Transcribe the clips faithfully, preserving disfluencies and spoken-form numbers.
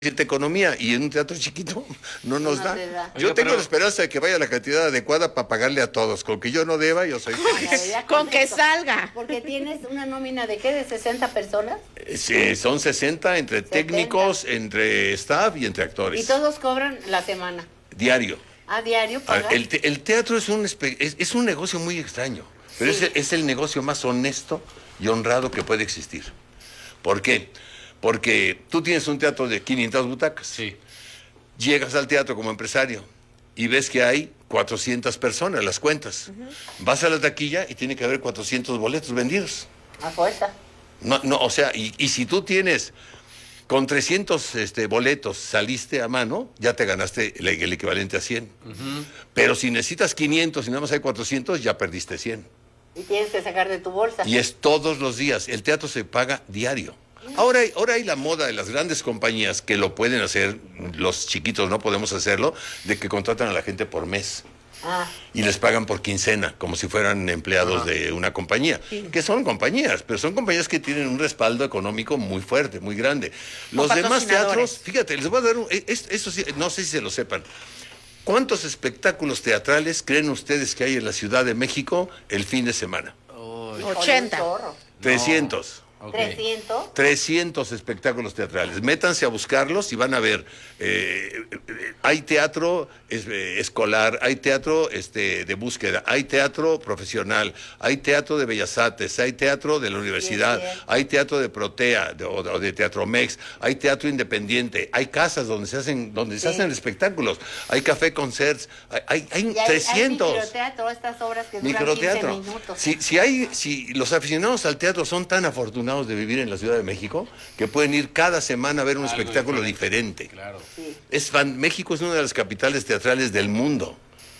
economía y en un teatro chiquito no nos No da. te da. Yo Oiga, tengo pero- la esperanza de que vaya la cantidad adecuada para pagarle a todos. Con que yo no deba, yo soy feliz. Ya, ya Con que esto. salga. Porque tienes una nómina de qué, de sesenta personas. Eh, sí, son sesenta entre setenta. técnicos, entre staff y entre Y actores. todos cobran la semana. Diario. A diario A ver, pagas. El, te- el teatro es un, espe- es, es un negocio muy extraño, pero Sí. es, es el negocio más honesto y honrado que puede existir. ¿Por qué? Porque tú tienes un teatro de quinientas butacas. Sí. Llegas al teatro como empresario y ves que hay cuatrocientas personas, las cuentas. Vas a la taquilla y tiene que haber cuatrocientos boletos vendidos. A fuerza. No, no, o sea, y, y si tú tienes con trescientos este, boletos saliste a mano, ya te ganaste el, el equivalente a cien. Pero si necesitas quinientos y nada más hay cuatrocientos, ya perdiste cien. Y tienes que sacar de tu bolsa. Y es todos los días. El teatro se paga diario. Ahora hay, ahora hay la moda de las grandes compañías que lo pueden hacer, los chiquitos no podemos hacerlo, de que contratan a la gente por mes. Ah, Y les pagan por quincena, como si fueran empleados de una compañía. Que son compañías, pero son compañías que tienen un respaldo económico muy fuerte, muy grande. Los demás patrocinadores. teatros, fíjate, les voy a dar un... es- Eso sí, no sé si se lo sepan. ¿Cuántos espectáculos teatrales creen ustedes que hay en la Ciudad de México el fin de semana? Uy, ochenta. con un chorro. trescientos. ok. trescientos. trescientos espectáculos teatrales. Métanse a buscarlos y van a ver. eh, eh, hay teatro es- eh, escolar, hay teatro este, de búsqueda, hay teatro profesional, hay teatro de Bellas Artes, hay teatro de la universidad, Sí, es cierto. hay teatro de Protea de- o de, o de Teatro Mex, hay teatro independiente, hay casas donde se hacen, donde se Sí. hacen espectáculos, hay café concerts, hay, hay, hay Y hay, trescientos. hay microteatro, estas obras que duran Microteatro. quince minutos. Si, si hay, si los aficionados al teatro son tan afortunados de vivir en la Ciudad de México que pueden ir cada semana a ver un Algo espectáculo diferente. Claro. Sí. Es fan- México es una de las capitales teatrales del mundo.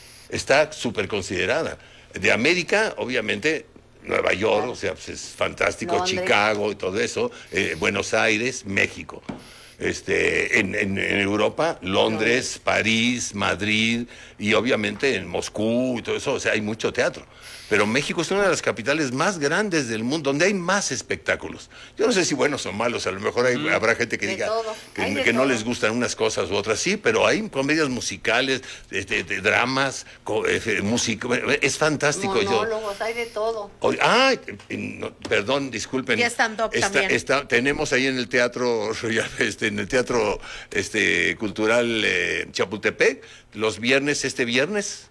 Está súper considerada. De América, obviamente, Nueva York, o sea, pues es fantástico, Londres. Chicago y todo eso, eh, Buenos Aires, México. Este, en, en- en Europa, Londres, París, Madrid y obviamente en Moscú y todo eso, o sea, hay mucho teatro. Pero México es una de las capitales más grandes del mundo, donde hay más espectáculos. Yo no sé si buenos o malos, a lo mejor hay- habrá gente que De diga todo, hay que, de que no todo. les gustan unas cosas u otras, sí, pero hay comedias musicales, este, de dramas, co- eh, música, es fantástico. Yo, Monólogos, hay de todo. Oye, ah, eh, no, perdón, disculpen. Y stand-up Está- también. está- tenemos ahí en el teatro, este, en el teatro este, cultural eh, Chapultepec, los viernes, este viernes,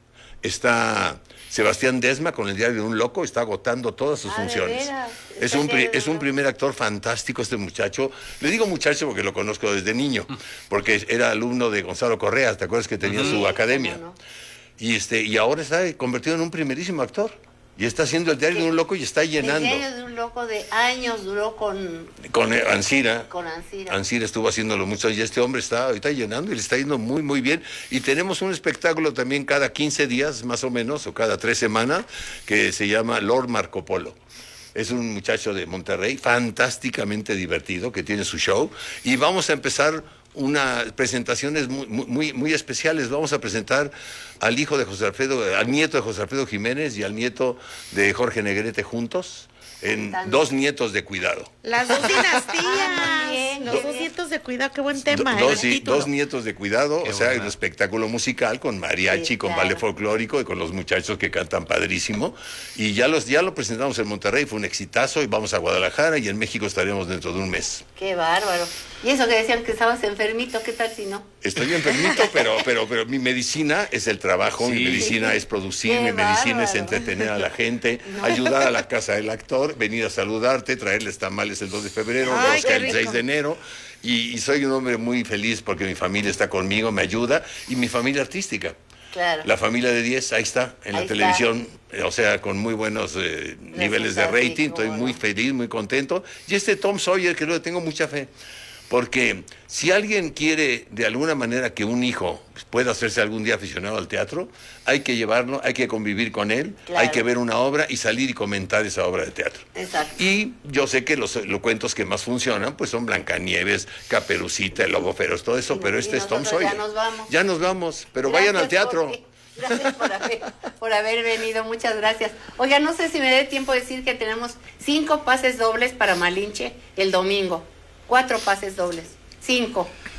está Sebastián Desma con el Diario de un Loco, está agotando todas sus Ah, ¿de funciones. veras? Es Está un, el pri- Diario de es un un Loco. primer actor fantástico este muchacho. Le digo muchacho porque lo conozco desde niño, porque era alumno de Gonzalo Correa, ¿te acuerdas que tenía su academia? cómo no. Y este y ahora está convertido en un primerísimo actor. Y está haciendo el Diario de un Loco y está llenando. El diario de un loco de años duró con, Con eh, Ancira. con Ancira. Ancira estuvo haciéndolo mucho y este hombre está ahorita llenando y le está yendo muy, muy bien. Y tenemos un espectáculo también cada quince días, más o menos, o cada tres semanas, que se llama Lord Marco Polo. Es un muchacho de Monterrey, fantásticamente divertido, que tiene su show. Y vamos a empezar unas presentaciones muy, muy, muy especiales. Vamos a presentar al hijo de José Alfredo, al nieto de José Alfredo Jiménez y al nieto de Jorge Negrete juntos, en Tan- Dos Nietos de Cuidado. Las dos dinastías. Ah, muy bien, Los qué dos bien. nietos de cuidado, qué buen Do- tema. ¿eh? dos, El sí, título. dos nietos de cuidado, Qué o sea, buena. el espectáculo musical con mariachi, Sí, con claro. ballet folclórico y con los muchachos que cantan padrísimo. Y ya, los, ya lo presentamos en Monterrey, fue un exitazo y vamos a Guadalajara y en México estaremos dentro de un mes. Qué bárbaro. Y eso que decían que estabas enfermito, ¿qué tal si no? Estoy enfermito, pero, pero, pero mi medicina es el trabajo, mi Sí. medicina es producir, Qué mi medicina es bárbaro. entretener a la gente, ayudar a la casa del actor, venir a saludarte, traerles tamales el dos de febrero, Ay, rosca qué el rico. seis de enero. Y, y soy un hombre muy feliz porque mi familia está conmigo, me ayuda, y mi familia artística. Claro. La familia de diez, ahí está, en Ahí la está. televisión, eh, o sea, con muy buenos eh, niveles de Resultados, sí, rating, estoy cómo muy no. feliz, muy contento. Y este Tom Sawyer, que le tengo mucha fe, porque si alguien quiere de alguna manera que un hijo pueda hacerse algún día aficionado al teatro, hay que llevarlo, hay que convivir con él, Claro. hay que ver una obra y salir y comentar esa obra de teatro. Exacto. Y yo sé que los, los cuentos que más funcionan pues son Blancanieves, Caperucita, El Lobo Feroz, todo eso, Y- pero y este es Tom nosotros Sawyer. ya nos vamos. Ya nos vamos, pero Gracias, vayan al teatro. Jorge. Gracias por haber, por haber venido, muchas gracias. Oiga, no sé si me dé tiempo de decir que tenemos cinco pases dobles para Malinche el domingo. Cuatro pases dobles. Cinco.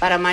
para